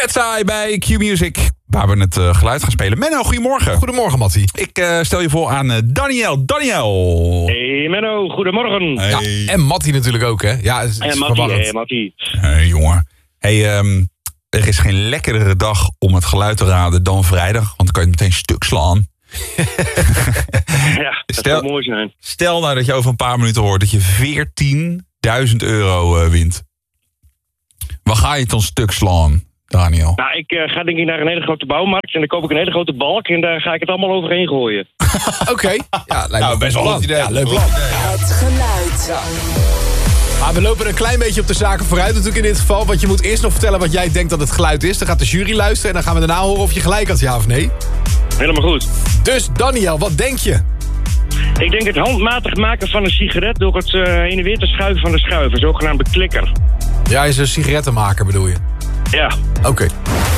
Cat's Eye bij Q-Music, waar we het geluid gaan spelen. Menno, goedemorgen. Goedemorgen, Mattie. Ik stel je voor aan Daniel. Daniel. Hey Menno, goedemorgen. Hey. Ja, en Mattie natuurlijk ook, hè? Ja, het is verwarrend. Mattie. Hey, jongen. Hey, er is geen lekkerdere dag om het geluid te raden dan vrijdag, want dan kan je het meteen stuk slaan. Ja, dat zou mooi zijn. Stel nou dat je over een paar minuten hoort dat je €14.000 wint. Waar ga je het dan stuk slaan, Daniel? Nou, ik ga denk ik naar een hele grote bouwmarkt en dan koop ik een hele grote balk en daar ga ik het allemaal overheen gooien. Oké. Ja, lijkt me best wel een goed idee. Ja, leuk plan. Het geluid. Ja. Maar we lopen een klein beetje op de zaken vooruit natuurlijk in dit geval. Want je moet eerst nog vertellen wat jij denkt dat het geluid is. Dan gaat de jury luisteren en dan gaan we daarna horen of je gelijk had, ja of nee. Helemaal goed. Dus Daniel, wat denk je? Ik denk het handmatig maken van een sigaret door het heen en weer te schuiven van de schuiven. Zogenaamde klikker. Ja, is een sigarettenmaker bedoel je? Ja. Oké.